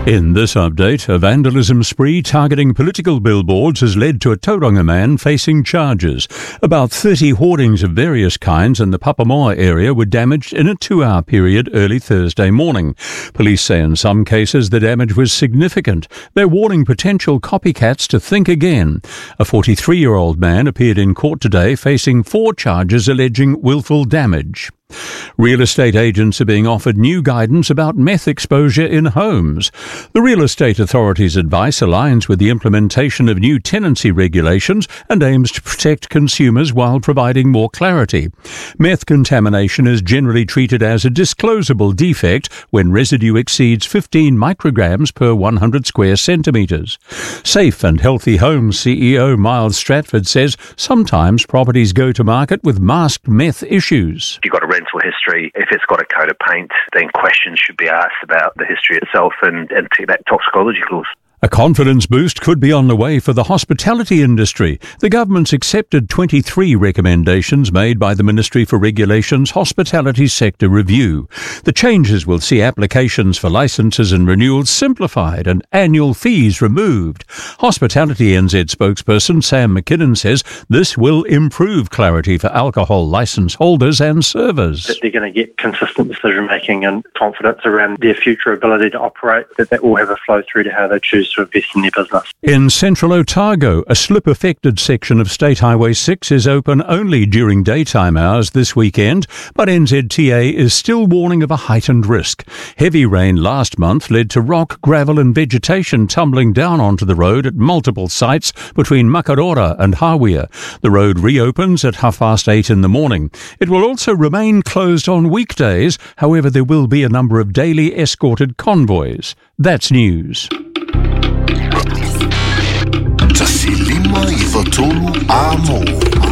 In this update, a vandalism spree targeting political billboards has led to a Tauranga man facing charges. About 30 hoardings of various kinds in the Papamoa area were damaged in a 2-hour period early Thursday morning. Police say in some cases the damage was significant. They're warning potential copycats to think again. A 43-year-old man appeared in court today facing 4 charges alleging willful damage. Real estate agents are being offered new guidance about meth exposure in homes. The Real Estate Authority's advice aligns with the implementation of new tenancy regulations and aims to protect consumers while providing more clarity. Meth contamination is generally treated as a disclosable defect when residue exceeds 15 micrograms per 100 square centimetres. Safe and Healthy Homes CEO Miles Stratford says sometimes properties go to market with masked meth issues. You've got a rental history. If it's got a coat of paint, then questions should be asked about the history itself and take that toxicology clause. A confidence boost could be on the way for the hospitality industry. The government's accepted 23 recommendations made by the Ministry for Regulation's Hospitality Sector Review. The changes will see applications for licences and renewals simplified and annual fees removed. Hospitality NZ spokesperson Sam McKinnon says this will improve clarity for alcohol licence holders and servers. That they're going to get consistent decision making and confidence around their future ability to operate, that will have a flow through to how they choose to invest in their business. In central Otago, a slip-affected section of State Highway 6 is open only during daytime hours this weekend, but NZTA is still warning of a heightened risk. Heavy rain last month led to rock, gravel and vegetation tumbling down onto the road at multiple sites between Makarora and Hawea. The road reopens at 8:30 in the morning. It will also remain closed on weekdays, however there will be a number of daily escorted convoys. That's news. Tasilima i Fatolu Amo.